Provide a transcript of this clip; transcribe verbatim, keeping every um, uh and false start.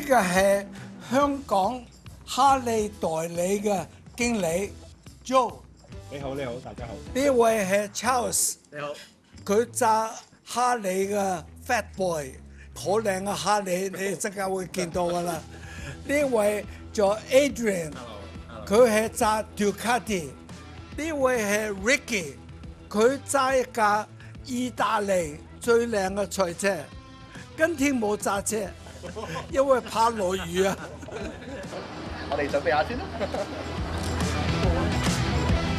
個係香港哈利代理嘅經理 Joe。 你好，你好，大家好。 呢位係 Charles。 你好。 佢揸哈利嘅 Fat Boy， 好靚嘅哈利，你即刻會見到㗎啦。呢位做 Adrian， 佢係揸 Ducati。呢位係 Ricky， 佢揸一架意大利最靚嘅賽車。今天冇揸車，因為怕落雨啊。 我哋準備下先啦。